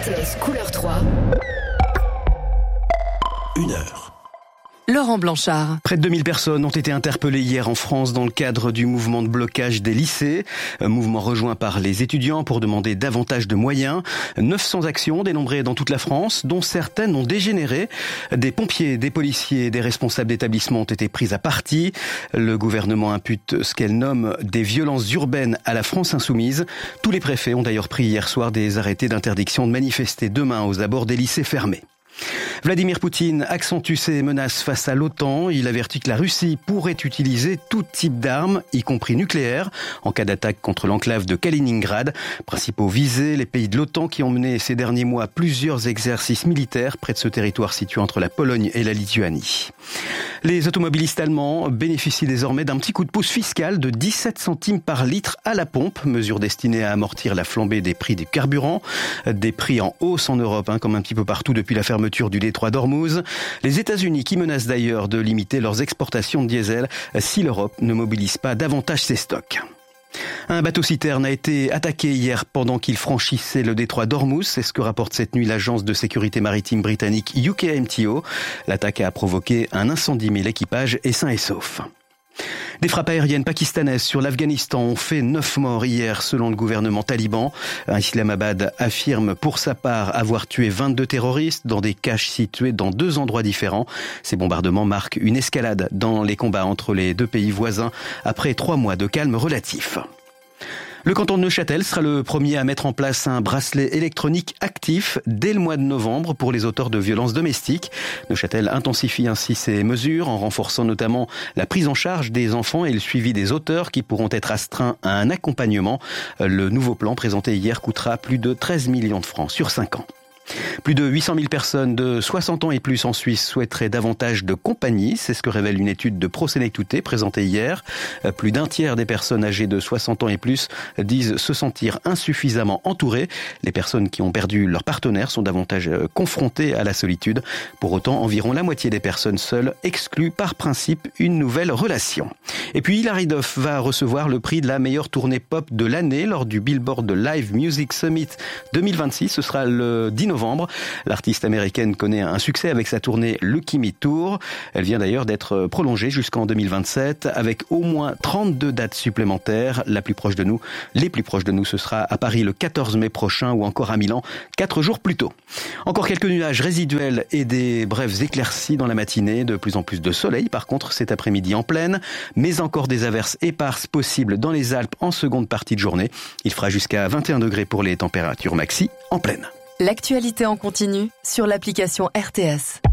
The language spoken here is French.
RTS couleur 3. 1 heure. Laurent Blanchard. Près de 2000 personnes ont été interpellées hier en France dans le cadre du mouvement de blocage des lycées. Un mouvement rejoint par les étudiants pour demander davantage de moyens. 900 actions dénombrées dans toute la France, dont certaines ont dégénéré. Des pompiers, des policiers, des responsables d'établissements ont été pris à partie. Le gouvernement impute ce qu'elle nomme des violences urbaines à la France insoumise. Tous les préfets ont d'ailleurs pris hier soir des arrêtés d'interdiction de manifester demain aux abords des lycées fermés. Vladimir Poutine accentue ses menaces face à l'OTAN. Il avertit que la Russie pourrait utiliser tout type d'armes, y compris nucléaires, en cas d'attaque contre l'enclave de Kaliningrad. Principaux visés, les pays de l'OTAN qui ont mené ces derniers mois plusieurs exercices militaires près de ce territoire situé entre la Pologne et la Lituanie. Les automobilistes allemands bénéficient désormais d'un petit coup de pouce fiscal de 17 centimes par litre à la pompe, mesure destinée à amortir la flambée des prix du carburant. Des prix en hausse en Europe, comme un petit peu partout depuis la fermeture du détroit d'Ormuz. Les États-Unis qui menacent d'ailleurs de limiter leurs exportations de diesel si l'Europe ne mobilise pas davantage ses stocks. Un bateau-citerne a été attaqué hier pendant qu'il franchissait le détroit d'Ormuz. C'est ce que rapporte cette nuit l'agence de sécurité maritime britannique UKMTO. L'attaque a provoqué un incendie, mais l'équipage est sain et sauf. Des frappes aériennes pakistanaises sur l'Afghanistan ont fait 9 morts hier selon le gouvernement taliban. Islamabad affirme pour sa part avoir tué 22 terroristes dans des caches situées dans 2 endroits différents. Ces bombardements marquent une escalade dans les combats entre les 2 pays voisins après 3 mois de calme relatif. Le canton de Neuchâtel sera le premier à mettre en place un bracelet électronique actif dès le mois de novembre pour les auteurs de violences domestiques. Neuchâtel intensifie ainsi ses mesures en renforçant notamment la prise en charge des enfants et le suivi des auteurs qui pourront être astreints à un accompagnement. Le nouveau plan présenté hier coûtera plus de 13 millions de francs sur 5 ans. Plus de 800 000 personnes de 60 ans et plus en Suisse souhaiteraient davantage de compagnie. C'est ce que révèle une étude de ProSénectouté présentée hier. Plus d'un tiers des personnes âgées de 60 ans et plus disent se sentir insuffisamment entourées. Les personnes qui ont perdu leur partenaire sont davantage confrontées à la solitude. Pour autant, environ la moitié des personnes seules excluent par principe une nouvelle relation. Et puis Hilary Duff va recevoir le prix de la meilleure tournée pop de l'année lors du Billboard Live Music Summit 2026. Ce sera le 10 novembre. L'artiste américaine connaît un succès avec sa tournée Lucky Me Tour. Elle vient d'ailleurs d'être prolongée jusqu'en 2027 avec au moins 32 dates supplémentaires. Les plus proches de nous, ce sera à Paris le 14 mai prochain ou encore à Milan 4 jours plus tôt. Encore quelques nuages résiduels et des brèves éclaircies dans la matinée. De plus en plus de soleil par contre cet après-midi en plaine, mais encore des averses éparses possibles dans les Alpes en seconde partie de journée. Il fera jusqu'à 21 degrés pour les températures maxi en plaine. L'actualité en continu sur l'application RTS.